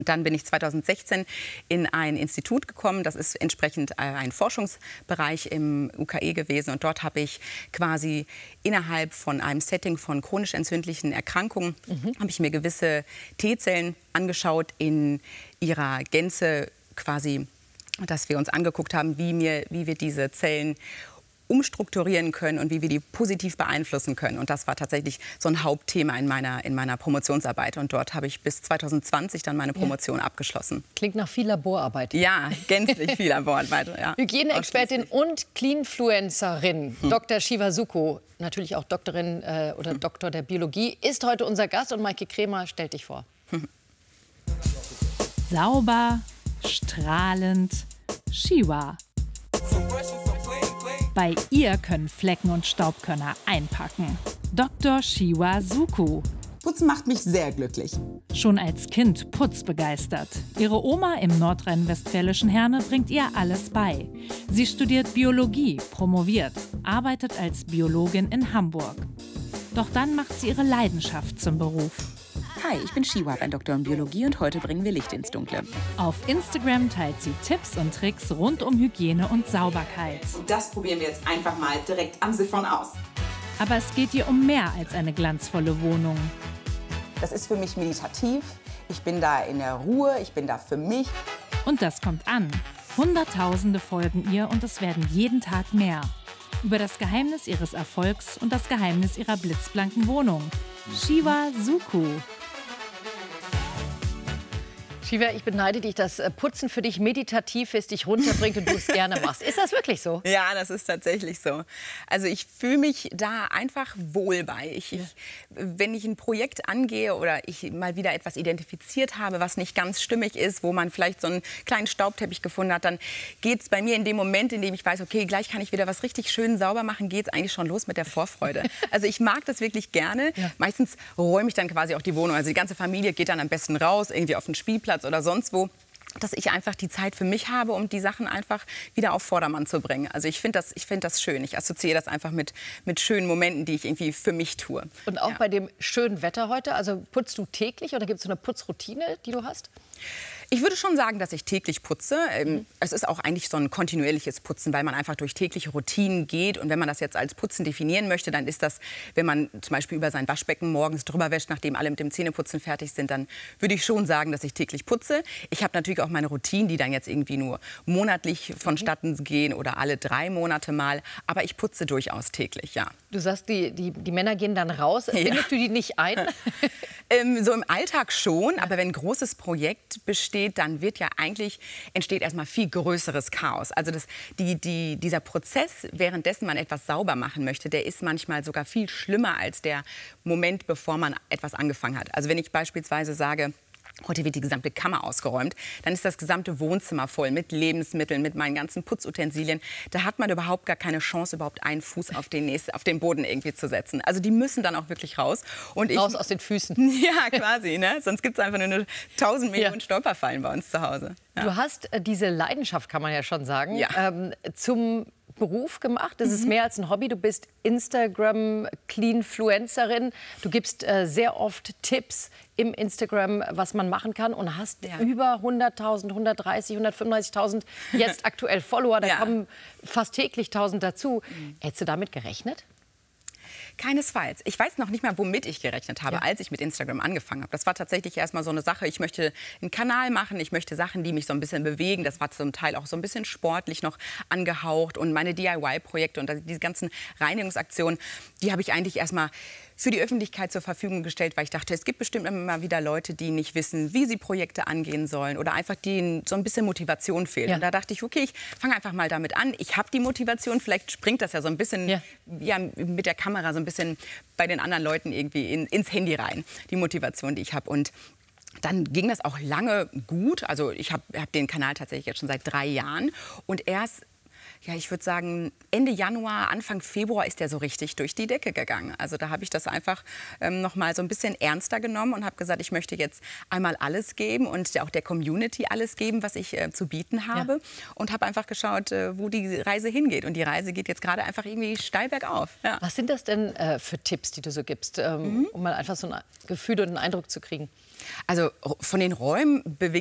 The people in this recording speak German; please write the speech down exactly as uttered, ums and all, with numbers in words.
Dann bin ich zweitausendsechzehn in ein Institut gekommen. Das ist entsprechend ein Forschungsbereich im U K E gewesen. Und dort habe ich quasi innerhalb von einem Setting von chronisch entzündlichen Erkrankungen, mhm. habe ich mir gewisse T-Zellen angeschaut in ihrer Gänze quasi, dass wir uns angeguckt haben, wie, mir, wie wir diese Zellen umstrukturieren können und wie wir die positiv beeinflussen können. Und das war tatsächlich so ein Hauptthema in meiner, in meiner Promotionsarbeit. Und dort habe ich bis zweitausendzwanzig dann meine Promotion ja. abgeschlossen. Klingt nach viel Laborarbeit. Ja, gänzlich viel Laborarbeit. Ja. Hygieneexpertin und Cleanfluencerin hm. Doktor Shiva Suko, natürlich auch Doktorin äh, oder hm. Doktor der Biologie, ist heute unser Gast. Und Maike Kremer stellt dich vor. Hm. Sauber, strahlend, Shiva. Bei ihr können Flecken und Staubkörner einpacken. Doktor Shiva Suko. Putzen macht mich sehr glücklich. Schon als Kind putzbegeistert. Ihre Oma im nordrhein-westfälischen Herne bringt ihr alles bei. Sie studiert Biologie, promoviert, arbeitet als Biologin in Hamburg. Doch dann macht sie ihre Leidenschaft zum Beruf. Hi, ich bin Shiva, ein Doktor in Biologie und heute bringen wir Licht ins Dunkle. Auf Instagram teilt sie Tipps und Tricks rund um Hygiene und Sauberkeit. Das probieren wir jetzt einfach mal direkt am Siphon aus. Aber es geht ihr um mehr als eine glanzvolle Wohnung. Das ist für mich meditativ. Ich bin da in der Ruhe, ich bin da für mich. Und das kommt an. Hunderttausende folgen ihr und es werden jeden Tag mehr. Über das Geheimnis ihres Erfolgs und das Geheimnis ihrer blitzblanken Wohnung. Shiva Suko. Shiva, ich beneide dich, dass Putzen für dich meditativ ist, dich runterbringt und du es gerne machst. Ist das wirklich so? Ja, das ist tatsächlich so. Also ich fühle mich da einfach wohl bei. Ich, ich, wenn ich ein Projekt angehe oder ich mal wieder etwas identifiziert habe, was nicht ganz stimmig ist, wo man vielleicht so einen kleinen Staubteppich gefunden hat, dann geht es bei mir in dem Moment, in dem ich weiß, okay, gleich kann ich wieder was richtig schön sauber machen, geht es eigentlich schon los mit der Vorfreude. Also ich mag das wirklich gerne. Ja. Meistens räume ich dann quasi auch die Wohnung. Also die ganze Familie geht dann am besten raus, irgendwie auf den Spielplatz oder sonst wo, dass ich einfach die Zeit für mich habe, um die Sachen einfach wieder auf Vordermann zu bringen. Also ich finde das, ich find das schön. Ich assoziiere das einfach mit, mit schönen Momenten, die ich irgendwie für mich tue. Und auch ja. bei dem schönen Wetter heute, also putzt du täglich oder gibt es so eine Putzroutine, die du hast? Ich würde schon sagen, dass ich täglich putze. Mhm. Es ist auch eigentlich so ein kontinuierliches Putzen, weil man einfach durch tägliche Routinen geht. Und wenn man das jetzt als Putzen definieren möchte, dann ist das, wenn man zum Beispiel über sein Waschbecken morgens drüber wäscht, nachdem alle mit dem Zähneputzen fertig sind, dann würde ich schon sagen, dass ich täglich putze. Ich habe natürlich auch meine Routinen, die dann jetzt irgendwie nur monatlich vonstatten mhm. gehen oder alle drei Monate mal. Aber ich putze durchaus täglich, ja. Du sagst, die, die, die Männer gehen dann raus. Ja. Bindest du die nicht ein? ähm, so im Alltag schon. Aber wenn ein großes Projekt besteht, dann wird ja eigentlich, entsteht erstmal viel größeres Chaos. Also das, die, die, dieser Prozess, währenddessen man etwas sauber machen möchte, der ist manchmal sogar viel schlimmer als der Moment, bevor man etwas angefangen hat. Also wenn ich beispielsweise sage, heute wird die gesamte Kammer ausgeräumt, dann ist das gesamte Wohnzimmer voll mit Lebensmitteln, mit meinen ganzen Putzutensilien. Da hat man überhaupt gar keine Chance, überhaupt einen Fuß auf den, nächsten, auf den Boden irgendwie zu setzen. Also die müssen dann auch wirklich raus. Und ich, raus aus den Füßen. Ja, quasi. Ne? Sonst gibt es einfach nur tausend Millionen ja. Stolperfallen bei uns zu Hause. Ja. Du hast äh, diese Leidenschaft, kann man ja schon sagen, ja. ähm, zum Beruf gemacht. Das mhm. ist mehr als ein Hobby. Du bist Instagram-Cleanfluencerin. Du gibst äh, sehr oft Tipps im Instagram, was man machen kann. Und hast ja. über hunderttausend, hundertdreißig, hundertfünfunddreißigtausend jetzt aktuell Follower. Da ja. kommen fast täglich tausend dazu. Mhm. Hättest du damit gerechnet? Keinesfalls. Ich weiß noch nicht mal, womit ich gerechnet habe, ja. als ich mit Instagram angefangen habe. Das war tatsächlich erstmal so eine Sache. Ich möchte einen Kanal machen, ich möchte Sachen, die mich so ein bisschen bewegen. Das war zum Teil auch so ein bisschen sportlich noch angehaucht. Und meine D I Y-Projekte und diese ganzen Reinigungsaktionen, die habe ich eigentlich erstmal für die Öffentlichkeit zur Verfügung gestellt, weil ich dachte, es gibt bestimmt immer wieder Leute, die nicht wissen, wie sie Projekte angehen sollen oder einfach denen so ein bisschen Motivation fehlt. Ja. Und da dachte ich, okay, ich fange einfach mal damit an. Ich habe die Motivation, vielleicht springt das ja so ein bisschen ja. Ja, mit der Kamera so ein bisschen bei den anderen Leuten irgendwie in, ins Handy rein, die Motivation, die ich habe. Und dann ging das auch lange gut. Also ich habe hab den Kanal tatsächlich jetzt schon seit drei Jahren. Und erst ja, ich würde sagen, Ende Januar, Anfang Februar ist der so richtig durch die Decke gegangen. Also da habe ich das einfach ähm, noch mal so ein bisschen ernster genommen und habe gesagt, ich möchte jetzt einmal alles geben und auch der Community alles geben, was ich äh, zu bieten habe. Ja. Und habe einfach geschaut, äh, wo die Reise hingeht. Und die Reise geht jetzt gerade einfach irgendwie steil bergauf. Ja. Was sind das denn äh, für Tipps, die du so gibst, ähm, mhm. um mal einfach so ein Gefühl und einen Eindruck zu kriegen? Also von den Räumen bewegt